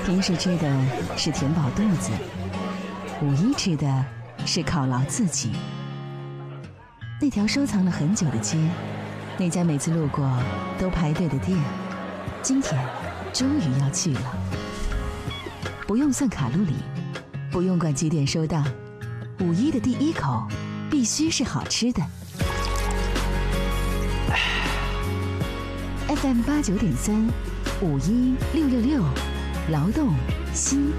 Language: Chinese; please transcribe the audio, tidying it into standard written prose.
平时吃的是填饱肚子，五一吃的是犒劳自己。那条收藏了很久的街，那家每次路过都排队的店，今天终于要去了。不用算卡路里，不用管几点收档，五一的第一口必须是好吃的。FM 89.3，516666，劳动心